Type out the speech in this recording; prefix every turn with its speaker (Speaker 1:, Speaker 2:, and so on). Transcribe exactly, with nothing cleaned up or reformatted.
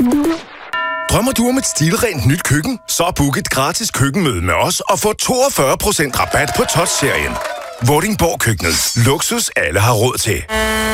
Speaker 1: Drømmer du om et stilrent nyt køkken? Så book et gratis køkkenmøde med os og få toogfyrre procent rabat på Touch-serien. Vordingborg Køkkenet. Luksus alle har råd til.